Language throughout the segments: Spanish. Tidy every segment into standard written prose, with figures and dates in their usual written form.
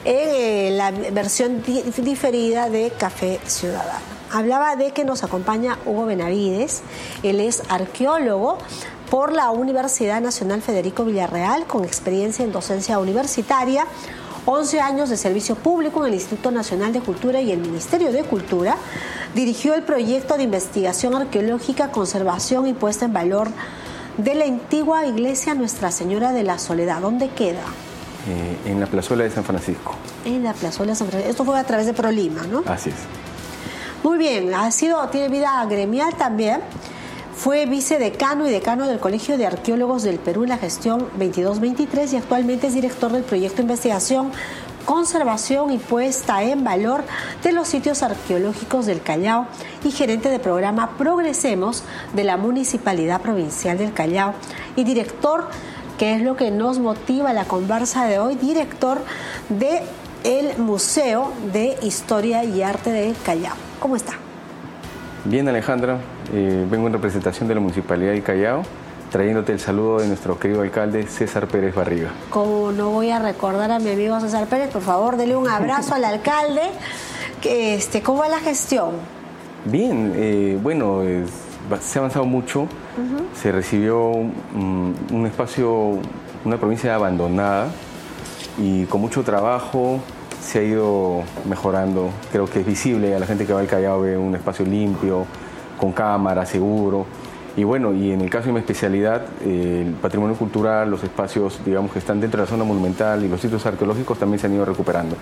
en la versión diferida de Café Ciudadano. Hablaba de que nos acompaña Hugo Benavides. Él es arqueólogo por la Universidad Nacional Federico Villarreal, con experiencia en docencia universitaria, 11 años de servicio público en el Instituto Nacional de Cultura y el Ministerio de Cultura. Dirigió el proyecto de investigación arqueológica, conservación y puesta en valor de la antigua iglesia Nuestra Señora de la Soledad. ¿Dónde queda? En la plazuela de San Francisco. En la plazuela de San Francisco. Esto fue a través de Prolima, ¿no? Así es. Muy bien, tiene vida gremial también. Fue vicedecano y decano del Colegio de Arqueólogos del Perú en la gestión 22-23 y actualmente es director del proyecto de investigación, conservación y puesta en valor de los sitios arqueológicos del Callao y gerente de programa Progresemos de la Municipalidad Provincial del Callao y director, que es lo que nos motiva la conversa de hoy, director del Museo de Historia y Arte del Callao. ¿Cómo está? Bien, Alejandra, vengo en representación de la Municipalidad del Callao, trayéndote el saludo de nuestro querido alcalde César Pérez Barriga. Como no voy a recordar a mi amigo César Pérez, por favor, dele un abrazo al alcalde. ¿Cómo va la gestión? Bien, se ha avanzado mucho. Se recibió un espacio, una provincia abandonada y con mucho trabajo se ha ido mejorando. Creo que es visible, a la gente que va al Callao ve un espacio limpio, con cámara, seguro. Y bueno, y en el caso de mi especialidad, el patrimonio cultural, los espacios, digamos, que están dentro de la zona monumental y los sitios arqueológicos también se han ido recuperando.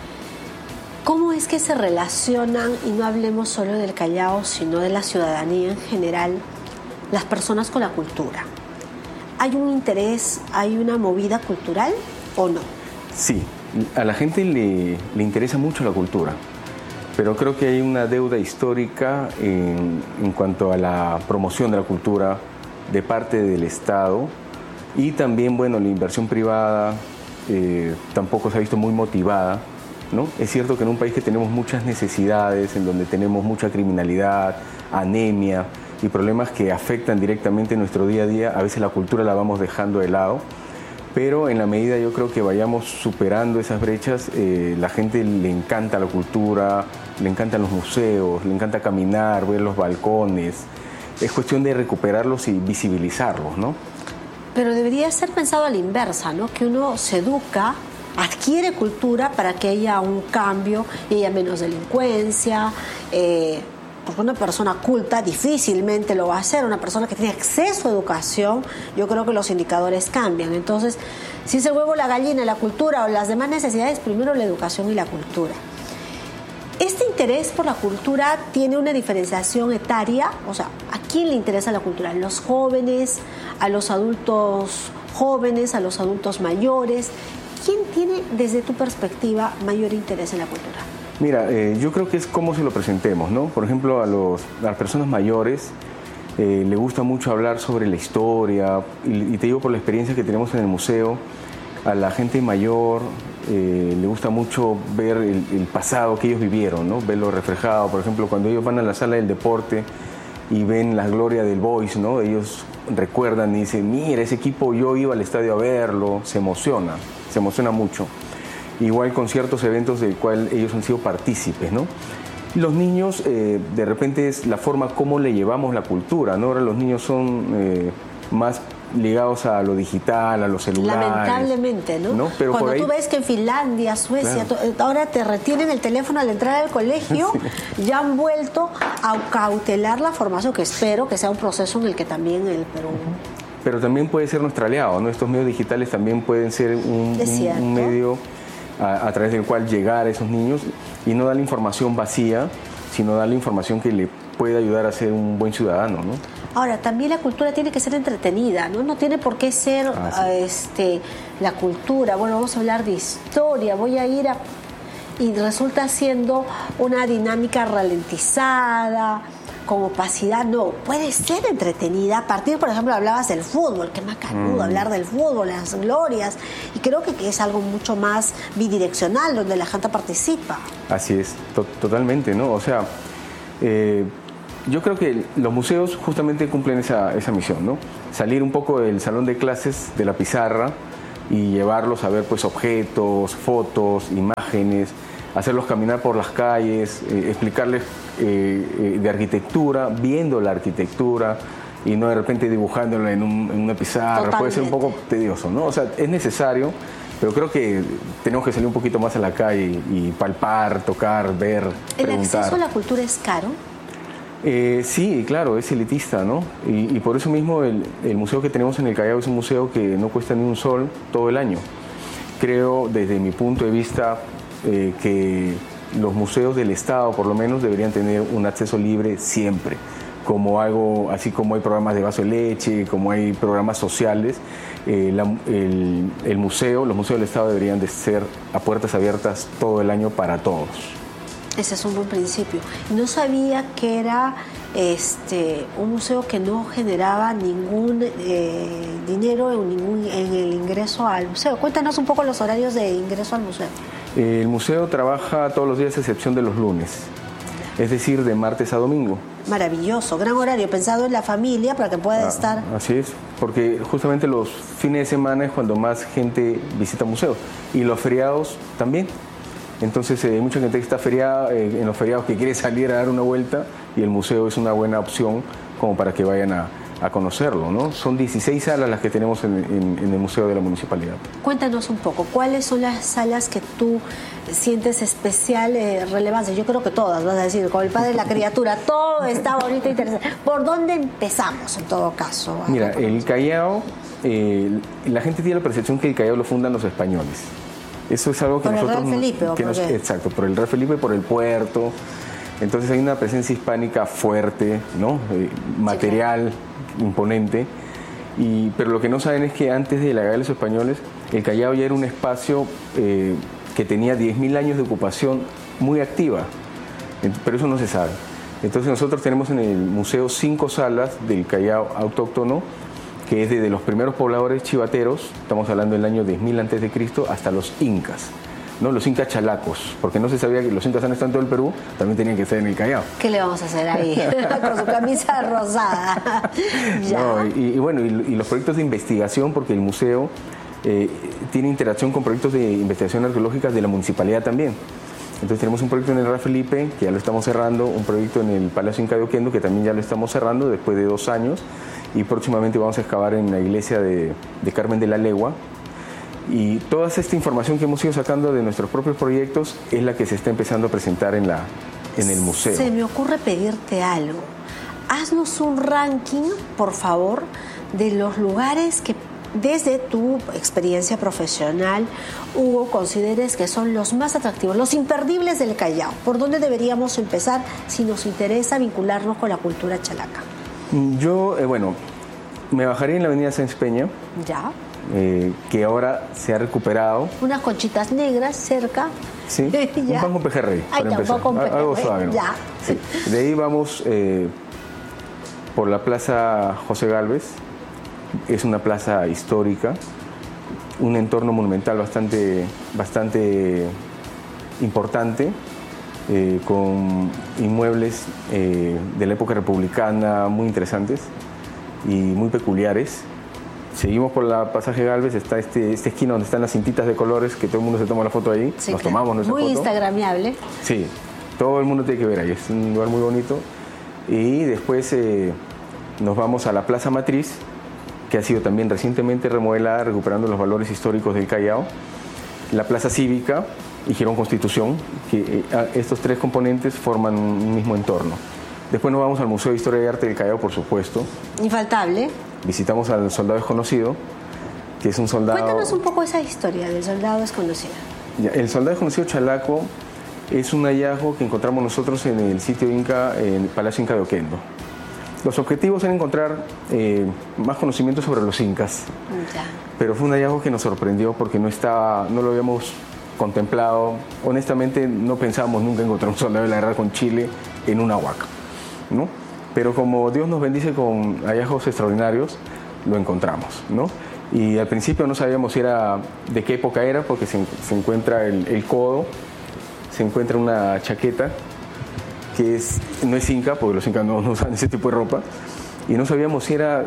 ¿Cómo es que se relacionan, y no hablemos solo del Callao, sino de la ciudadanía en general, las personas con la cultura? ¿Hay un interés, hay una movida cultural o no? Sí, a la gente le interesa mucho la cultura, pero creo que hay una deuda histórica en cuanto a la promoción de la cultura de parte del Estado y también, bueno, la inversión privada tampoco se ha visto muy motivada, ¿no? Es cierto que en un país que tenemos muchas necesidades, en donde tenemos mucha criminalidad, anemia y problemas que afectan directamente nuestro día a día, a veces la cultura la vamos dejando de lado. Pero en la medida yo creo que vayamos superando esas brechas, la gente le encanta la cultura, le encantan los museos, le encanta caminar, ver los balcones. Es cuestión de recuperarlos y visibilizarlos, ¿no? Pero debería ser pensado a la inversa, ¿no? Que uno se educa, adquiere cultura para que haya un cambio y haya menos delincuencia. Porque una persona culta difícilmente lo va a hacer. Una persona que tiene acceso a educación, yo creo que los indicadores cambian. Entonces, si es el huevo, la gallina, la cultura o las demás necesidades, primero la educación y la cultura. ¿Este interés por la cultura tiene una diferenciación etaria? O sea, ¿a quién le interesa la cultura? ¿A los jóvenes, a los adultos jóvenes, a los adultos mayores? ¿Quién tiene, desde tu perspectiva, mayor interés en la cultura? Mira, yo creo que es cómo se lo presentemos, ¿no? Por ejemplo, a las personas mayores le gusta mucho hablar sobre la historia y te digo por la experiencia que tenemos en el museo, a la gente mayor le gusta mucho ver el pasado que ellos vivieron, ¿no? Verlo reflejado. Por ejemplo, cuando ellos van a la sala del deporte y ven la gloria del Boys, ¿no? Ellos recuerdan y dicen, mira, ese equipo yo iba al estadio a verlo, se emociona mucho. Igual con ciertos eventos del cual ellos han sido partícipes, ¿no? Los niños, de repente es la forma como le llevamos la cultura, ¿no? Ahora los niños son más ligados a lo digital, a los celulares. Lamentablemente, ¿no? Pero cuando tú ves que en Finlandia, Suecia, claro, ahora te retienen el teléfono al entrar al colegio, sí, ya han vuelto a cautelar la formación, que espero que sea un proceso en el que también el Perú... Pero también puede ser nuestro aliado, ¿no? Estos medios digitales también pueden ser un medio a través del cual llegar a esos niños y no darle información vacía, sino darle información que le puede ayudar a ser un buen ciudadano, ¿no? Ahora, también la cultura tiene que ser entretenida, ¿no? No tiene por qué ser la cultura. Bueno, vamos a hablar de historia, voy a ir y resulta siendo una dinámica ralentizada, con opacidad. No, puede ser entretenida. A partir, por ejemplo, hablabas del fútbol, que macanudo hablar del fútbol, las glorias, y creo que es algo mucho más bidireccional, donde la gente participa. Así es, totalmente, ¿no? O sea, yo creo que los museos justamente cumplen esa misión, ¿no? Salir un poco del salón de clases, de la pizarra, y llevarlos a ver pues objetos, fotos, imágenes, hacerlos caminar por las calles, explicarles de arquitectura, viendo la arquitectura y no de repente dibujándola en una pizarra. Totalmente. Puede ser un poco tedioso, ¿no? O sea, es necesario, pero creo que tenemos que salir un poquito más a la calle y palpar, tocar, ver, ¿El preguntar. acceso a la cultura es caro? Sí, claro, es elitista, ¿no? Y por eso mismo el museo que tenemos en el Callao es un museo que no cuesta ni un sol todo el año. Creo, desde mi punto de vista, que los museos del Estado, por lo menos, deberían tener un acceso libre siempre, como algo, así como hay programas de vaso de leche, como hay programas sociales. Los museos del Estado deberían de ser a puertas abiertas todo el año para todos. Ese es un buen principio. No sabía que era un museo que no generaba ningún dinero en el ingreso al museo. Cuéntanos un poco los horarios de ingreso al museo. El museo trabaja todos los días a excepción de los lunes, es decir, de martes a domingo. Maravilloso, gran horario, pensado en la familia para que pueda estar. Así es, porque justamente los fines de semana es cuando más gente visita museos y los feriados también. Entonces hay mucha gente que está feriada, en los feriados que quiere salir a dar una vuelta y el museo es una buena opción como para que vayan a conocerlo, ¿no? Son 16 salas las que tenemos en el Museo de la Municipalidad. Cuéntanos un poco, ¿cuáles son las salas que tú sientes especial relevancia? Yo creo que todas, vas a decir, con el padre de la criatura, todo está bonito e interesante. ¿Por dónde empezamos en todo caso? Mira, el Callao, la gente tiene la percepción que el Callao lo fundan los españoles. Eso es algo que ¿Por nosotros... el rey Felipe o por qué? Exacto, por el rey Felipe, por el puerto. Entonces hay una presencia hispánica fuerte, ¿no? Material, sí, imponente. Pero lo que no saben es que antes de la llegada de los españoles, el Callao ya era un espacio que tenía 10.000 años de ocupación muy activa. Pero eso no se sabe. Entonces nosotros tenemos en el museo 5 salas del Callao autóctono, que es desde los primeros pobladores chivateros, estamos hablando del año 10.000 a.C., hasta los incas, ¿no? Los incas chalacos, porque no se sabía que los incas han estado en todo el Perú, también tenían que estar en el Callao. ¿Qué le vamos a hacer ahí? Con su camisa rosada. ¿Ya? No, y bueno, y los proyectos de investigación, porque el museo tiene interacción con proyectos de investigación arqueológica de la municipalidad también. Entonces tenemos un proyecto en el Rey Felipe, que ya lo estamos cerrando, un proyecto en el Palacio Inca de Oquendo, que también ya lo estamos cerrando después de 2 años, y próximamente vamos a excavar en la iglesia de Carmen de la Legua. Y toda esta información que hemos ido sacando de nuestros propios proyectos es la que se está empezando a presentar en el museo. Se me ocurre pedirte algo. Haznos un ranking, por favor, de los lugares que desde tu experiencia profesional, Hugo, consideres que son los más atractivos, los imperdibles del Callao. ¿Por dónde deberíamos empezar si nos interesa vincularnos con la cultura chalaca? Yo, me bajaré en la avenida Sáenz Peña. Ya. Que ahora se ha recuperado. Unas conchitas negras cerca. Sí, un pan con pejerrey, para empezar. Algo suave, ¿no? Ya. Sí. De ahí vamos por la Plaza José Gálvez. Es una plaza histórica, un entorno monumental bastante importante, con inmuebles de la época republicana muy interesantes y muy peculiares. Seguimos por la Pasaje Gálvez, está esta esquina donde están las cintitas de colores, que todo el mundo se toma la foto ahí, sí, nos tomamos nuestra foto. Muy instagramiable. Sí, todo el mundo tiene que ver ahí, es un lugar muy bonito. Y después nos vamos a la Plaza Matriz, que ha sido también recientemente remodelada, recuperando los valores históricos del Callao, la Plaza Cívica y Girón Constitución, que estos 3 componentes forman un mismo entorno. Después nos vamos al Museo de Historia y Arte del Callao, por supuesto. Infaltable. Visitamos al Soldado Desconocido, que es un soldado... Cuéntanos un poco esa historia del Soldado Desconocido. Ya, el Soldado Desconocido chalaco es un hallazgo que encontramos nosotros en el sitio Inca, en el Palacio Inca de Oquendo. Los objetivos eran encontrar más conocimiento sobre los incas, ya. Pero fue un hallazgo que nos sorprendió porque no lo habíamos contemplado. Honestamente, no pensábamos nunca encontrar un soldado de la guerra con Chile en una huaca, ¿no? Pero como Dios nos bendice con hallazgos extraordinarios, lo encontramos, ¿no? Y al principio no sabíamos de qué época era, porque se encuentra el codo, se encuentra una chaqueta que no es inca, porque los incas no usan ese tipo de ropa, y no sabíamos si era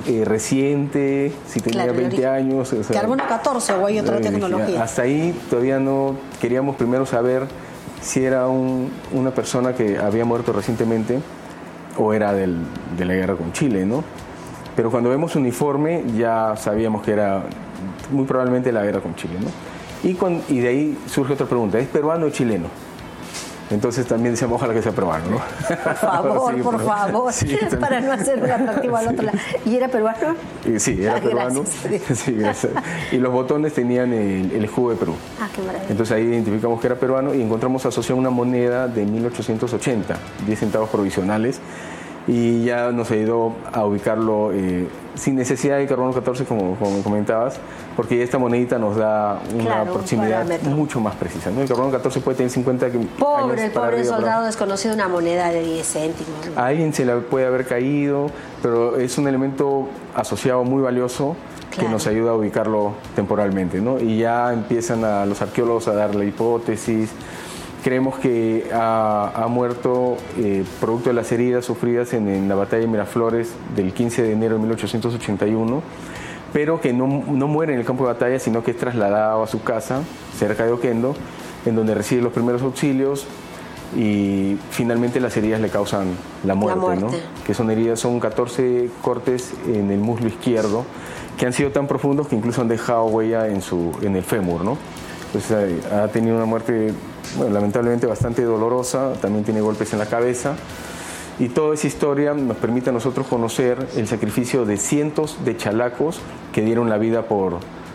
reciente, si tenía 20 años. O sea, carbono 14 o hay otra tecnología. Hasta ahí todavía no queríamos primero saber si era una persona que había muerto recientemente o era de la guerra con Chile, ¿no? Pero cuando vemos su uniforme ya sabíamos que era muy probablemente la guerra con Chile, ¿no? Y de ahí surge otra pregunta, ¿es peruano o chileno? Entonces también decíamos, ojalá que sea peruano, ¿no? Por favor, sí, por favor, sí, para no hacer un atractivo al otro lado. ¿Y era peruano? Sí, era peruano. Gracias. Sí, gracias. Y los botones tenían el escudo de Perú. Ah, qué maravilla. Entonces ahí identificamos que era peruano y encontramos asociada una moneda de 1880, 10 centavos provisionales, y ya nos ayudó a ubicarlo sin necesidad de carbono 14, como me comentabas, porque esta monedita nos da una proximidad mucho más precisa, ¿no? El carbono 14 puede tener 50 años. El pobre soldado desconocido, una moneda de 10 céntimos. A alguien se le puede haber caído, pero es un elemento asociado muy valioso que nos ayuda a ubicarlo temporalmente, ¿no? Y ya empiezan los arqueólogos a dar la hipótesis. Creemos que ha muerto producto de las heridas sufridas en la batalla de Miraflores del 15 de enero de 1881, pero que no muere en el campo de batalla, sino que es trasladado a su casa, cerca de Oquendo, en donde recibe los primeros auxilios y finalmente las heridas le causan la muerte. ¿No? Que son 14 cortes en el muslo izquierdo, que han sido tan profundos que incluso han dejado huella en el fémur, ¿no? Entonces ha tenido una muerte, bueno, lamentablemente bastante dolorosa, también tiene golpes en la cabeza, y toda esa historia nos permite a nosotros conocer el sacrificio de cientos de chalacos que dieron la vida por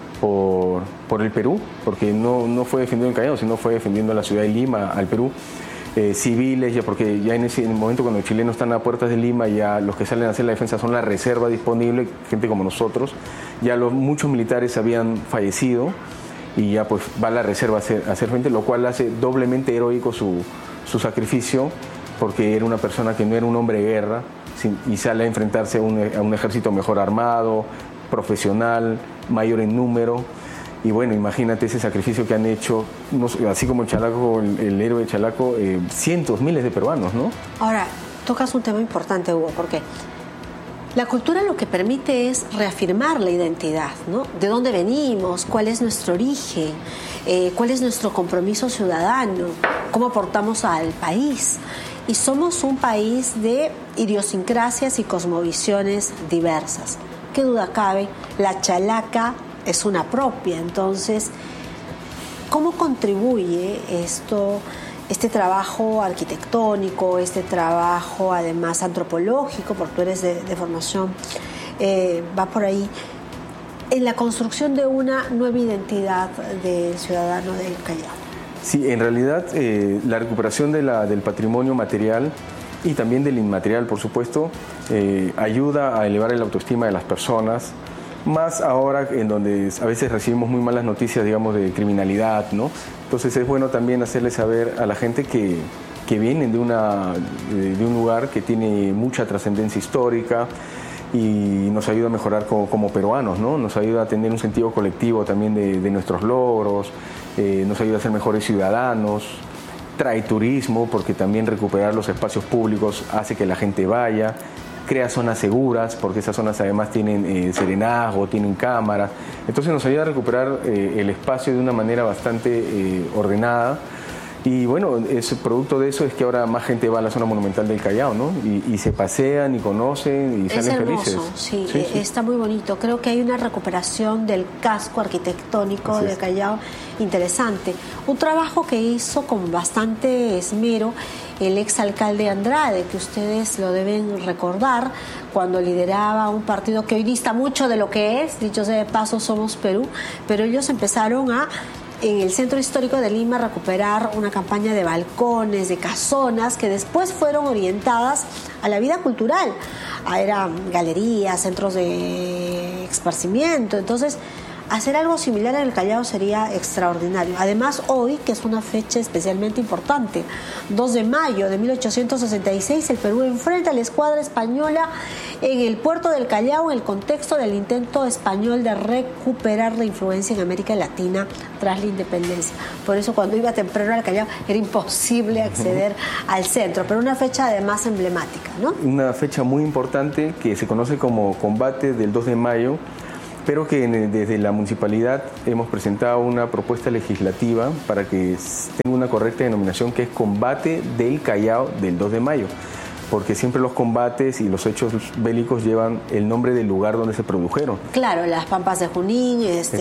el Perú, porque no fue defendiendo el Callao, sino fue defendiendo la ciudad de Lima, al Perú, civiles, ya porque ya en el momento cuando los chilenos están a puertas de Lima, ya los que salen a hacer la defensa son la reserva disponible, gente como nosotros, ya muchos militares habían fallecido, y ya pues va a la reserva a hacer frente, lo cual hace doblemente heroico su sacrificio, porque era una persona que no era un hombre de guerra y sale a enfrentarse a un ejército mejor armado, profesional, mayor en número. Y bueno, imagínate ese sacrificio que han hecho, así como el héroe de Chalaco, cientos, miles de peruanos, ¿no? Ahora, tocas un tema importante, Hugo, porque la cultura lo que permite es reafirmar la identidad, ¿no? De dónde venimos, cuál es nuestro origen, cuál es nuestro compromiso ciudadano, cómo aportamos al país. Y somos un país de idiosincrasias y cosmovisiones diversas. Qué duda cabe, la chalaca es una propia. Entonces, ¿cómo contribuye este trabajo arquitectónico, este trabajo además antropológico, porque tú eres de formación, va por ahí, en la construcción de una nueva identidad del ciudadano del Callao? Sí, en realidad la recuperación del patrimonio material y también del inmaterial, por supuesto, ayuda a elevar la autoestima de las personas, más ahora en donde a veces recibimos muy malas noticias, digamos, de criminalidad, ¿no? Entonces es bueno también hacerle saber a la gente que vienen de un lugar que tiene mucha trascendencia histórica y nos ayuda a mejorar como peruanos, ¿no? Nos ayuda a tener un sentido colectivo también de nuestros logros, nos ayuda a ser mejores ciudadanos, trae turismo porque también recuperar los espacios públicos hace que la gente vaya, crea zonas seguras, porque esas zonas además tienen serenazgo, tienen cámaras. Entonces nos ayuda a recuperar el espacio de una manera bastante ordenada. Y bueno, producto de eso es que ahora más gente va a la zona monumental del Callao, ¿no? Y se pasean y conocen y salen felices. Sí, está muy bonito. Creo que hay una recuperación del casco arquitectónico del Callao interesante. Un trabajo que hizo con bastante esmero el exalcalde Andrade, que ustedes lo deben recordar, cuando lideraba un partido que hoy dista mucho de lo que es, dicho sea de paso, Somos Perú, pero ellos empezaron en el centro histórico de Lima recuperar una campaña de balcones, de casonas, que después fueron orientadas a la vida cultural. Eran galerías, centros de esparcimiento. Entonces, hacer algo similar en el Callao sería extraordinario. Además, hoy, que es una fecha especialmente importante, 2 de mayo de 1866, el Perú enfrenta a la escuadra española en el puerto del Callao en el contexto del intento español de recuperar la influencia en América Latina tras la independencia. Por eso cuando iba temprano al Callao era imposible acceder al centro, pero una fecha además emblemática, ¿no? Una fecha muy importante que se conoce como Combate del 2 de mayo, pero que desde la municipalidad hemos presentado una propuesta legislativa para que tenga una correcta denominación, que es Combate del Callao del 2 de mayo, porque siempre los combates y los hechos bélicos llevan el nombre del lugar donde se produjeron. Claro, las Pampas de Junín,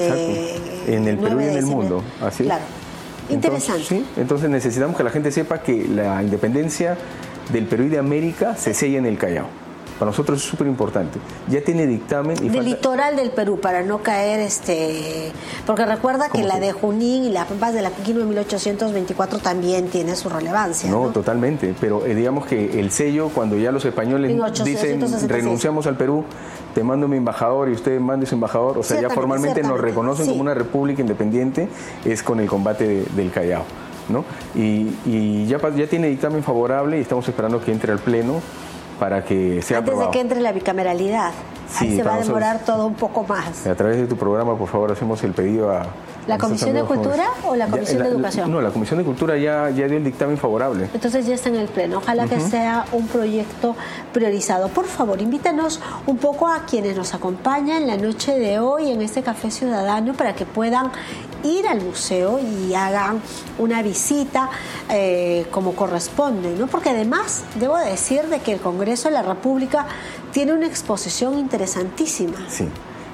en el Perú y en el mundo, así. Claro. Interesante. Entonces necesitamos que la gente sepa que la independencia del Perú y de América se sella en el Callao. Para nosotros es súper importante. Ya tiene dictamen y del litoral del Perú, para no caer, porque recuerda que la de Junín y las Pampas de la Puquino de 1824 también tiene su relevancia. No, totalmente, pero digamos que el sello, cuando ya los españoles dicen renunciamos al Perú, te mando mi embajador y usted mande su embajador, o sea, ya formalmente nos reconocen como una república independiente, es con el combate del Callao, ¿no? Y ya tiene dictamen favorable y estamos esperando que entre al Pleno para que sea aprobado. Antes de que entre la bicameralidad. Sí, ahí se va a demorar todo un poco más. A través de tu programa, por favor, hacemos el pedido a... ¿La Comisión de Cultura o la Comisión de Educación? No, la Comisión de Cultura ya dio el dictamen favorable. Entonces ya está en el Pleno. Ojalá que sea un proyecto priorizado. Por favor, invítanos un poco a quienes nos acompañan la noche de hoy en este Café Ciudadano para que puedan ir al museo y hagan una visita como corresponde, ¿no? Porque además debo decir de que el Congreso de la República tiene una exposición interesantísima. Sí.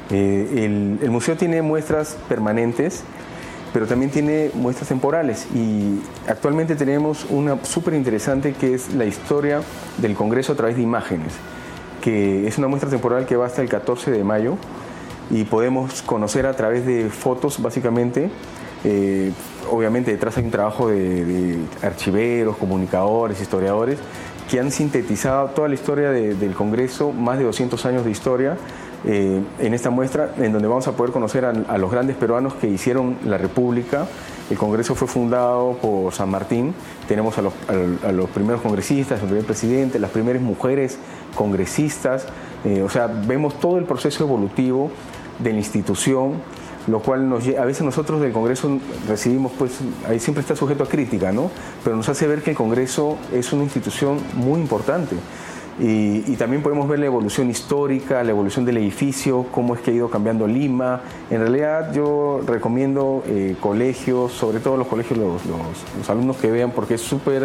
El museo tiene muestras permanentes, pero también tiene muestras temporales, y actualmente tenemos una súper interesante que es la historia del Congreso a través de imágenes, que es una muestra temporal que va hasta el 14 de mayo y podemos conocer a través de fotos básicamente. Obviamente detrás hay un trabajo de archiveros, comunicadores, historiadores que han sintetizado toda la historia del Congreso, más de 200 años de historia, en esta muestra, en donde vamos a poder conocer a los grandes peruanos que hicieron la República. El Congreso fue fundado por San Martín, tenemos a los primeros congresistas, el primer presidente, las primeras mujeres congresistas, o sea, vemos todo el proceso evolutivo de la institución, lo cual a veces nosotros del Congreso recibimos, pues ahí siempre está sujeto a crítica, ¿no? Pero nos hace ver que el Congreso es una institución muy importante. Y también podemos ver la evolución histórica, la evolución del edificio, cómo es que ha ido cambiando Lima. En realidad yo recomiendo colegios, sobre todo los colegios, los alumnos que vean, porque es súper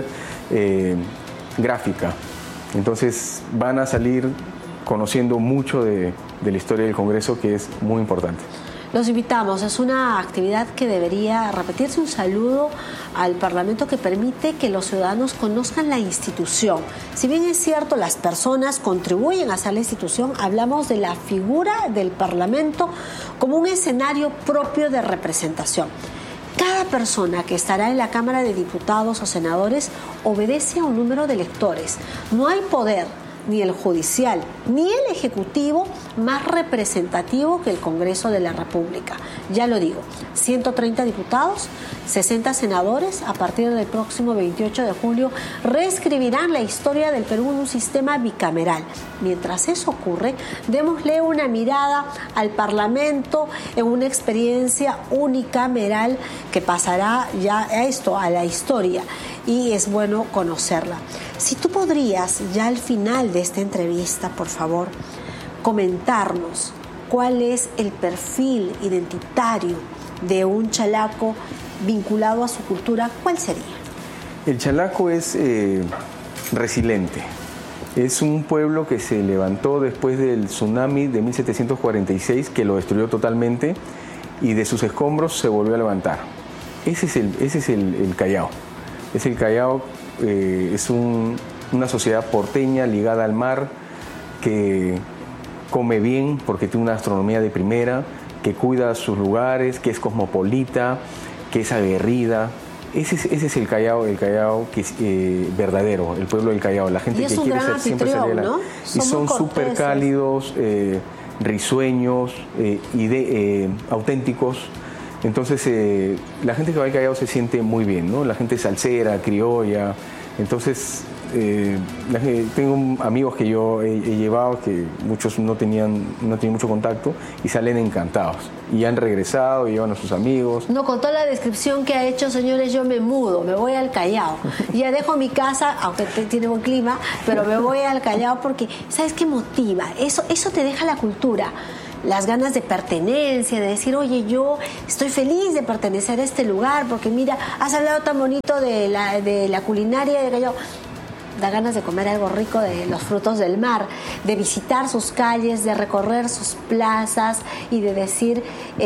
gráfica. Entonces van a salir conociendo mucho de la historia del Congreso, que es muy importante. Los invitamos, es una actividad que debería repetirse. Un saludo al Parlamento que permite que los ciudadanos conozcan la institución. Si bien es cierto, las personas contribuyen a hacer la institución, hablamos de la figura del Parlamento como un escenario propio de representación. Cada persona que estará en la Cámara de Diputados o Senadores obedece a un número de electores. No hay poder, ni el judicial, ni el ejecutivo más representativo que el Congreso de la República. Ya lo digo, 130 diputados, 60 senadores, a partir del próximo 28 de julio, reescribirán la historia del Perú en un sistema bicameral. Mientras eso ocurre, démosle una mirada al Parlamento en una experiencia unicameral que pasará ya a la historia, y es bueno conocerla. Si tú podrías, ya al final de esta entrevista, por favor, comentarnos cuál es el perfil identitario de un chalaco vinculado a su cultura, ¿cuál sería? El chalaco es resiliente. Es un pueblo que se levantó después del tsunami de 1746, que lo destruyó totalmente, y de sus escombros se volvió a levantar. Ese es el Callao. El Callao es una sociedad porteña ligada al mar, que come bien porque tiene una gastronomía de primera, que cuida sus lugares, que es cosmopolita, que es aguerrida. Ese es el Callao que es verdadero, el pueblo del Callao. La gente que quiere ser siempre salir, ¿no? Y son súper cálidos. risueños, auténticos. Entonces la gente que va al Callao se siente muy bien, ¿no? La gente salsera, criolla. Entonces tengo amigos que yo he llevado que muchos no tenían mucho contacto y salen encantados. Y han regresado y llevan a sus amigos. No, con toda la descripción que ha hecho, señores, yo me mudo, me voy al Callao. Ya dejo mi casa, aunque tiene buen clima, pero me voy al Callao porque, ¿sabes qué motiva? Eso te deja la cultura. Las ganas de pertenencia, de decir, oye, yo estoy feliz de pertenecer a este lugar, porque mira, has hablado tan bonito de la culinaria de Callao. Da ganas de comer algo rico de los frutos del mar, de visitar sus calles, de recorrer sus plazas y de decir,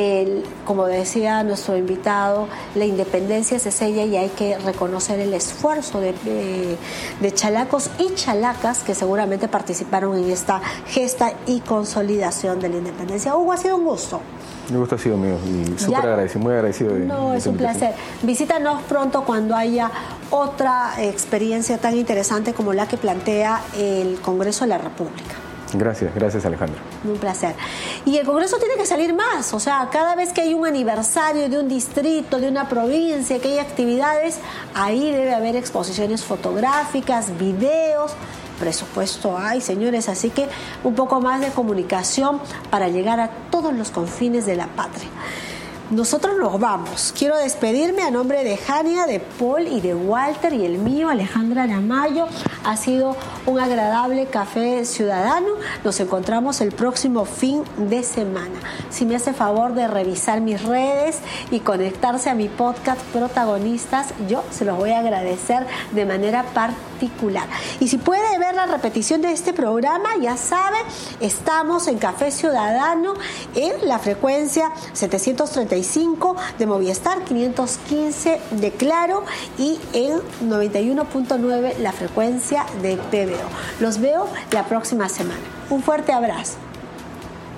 como decía nuestro invitado, la independencia se sella y hay que reconocer el esfuerzo de chalacos y chalacas que seguramente participaron en esta gesta y consolidación de la independencia. Hugo, ha sido un gusto. Mi gusto ha sido mío y súper agradecido, muy agradecido. No, es un placer. Visítanos pronto cuando haya otra experiencia tan interesante como la que plantea el Congreso de la República. Gracias Alejandra. Un placer. Y el Congreso tiene que salir más, o sea, cada vez que hay un aniversario de un distrito, de una provincia, que hay actividades, ahí debe haber exposiciones fotográficas, videos. Presupuesto hay, señores, así que un poco más de comunicación para llegar a todos los confines de la patria. Nosotros nos vamos. Quiero despedirme a nombre de Jania, de Paul y de Walter y el mío, Alejandra Aramayo. Ha sido un agradable café ciudadano. Nos encontramos el próximo fin de semana. Si me hace favor de revisar mis redes y conectarse a mi podcast Protagonistas, yo se los voy a agradecer de manera particular. Y si puede ver la repetición de este programa, ya sabe, estamos en Café Ciudadano en la frecuencia 735 de Movistar, 515 de Claro y en 91.9 la frecuencia de PBO. Los veo la próxima semana. Un fuerte abrazo.